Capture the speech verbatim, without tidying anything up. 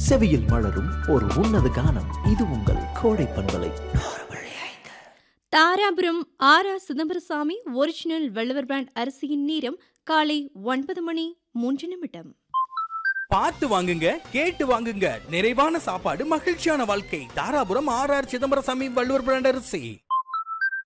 செவியில் மலரும் ஒரு உன்னத கானம். இது உங்கள் கோடை பண்பலை. Dharapuram R R Chidambarasamy original வெள்ளவர் brand அரிசியின் நேரம் காலை ஒன்பது மணி மூன்று நிமிடம். பார்த்து வாங்குங்க, கேட்டு வாங்குங்க. நிறைவான சாப்பாடு, மகிழ்ச்சியான வாழ்க்கை. Dharapuram R R Chidambarasamy Valluvar brand அரிசி.